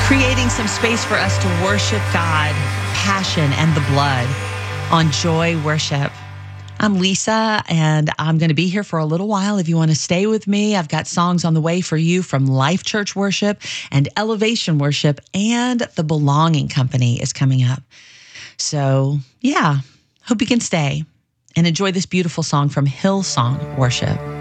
creating some space for us to worship God, passion and the blood on Joy Worship. I'm Lisa, and I'm going to be here for a little while. If you want to stay with me, I've got songs on the way for you from Life Church Worship and Elevation Worship, and The Belonging Company is coming up. So, yeah, hope you can stay and enjoy this beautiful song from Hillsong Worship.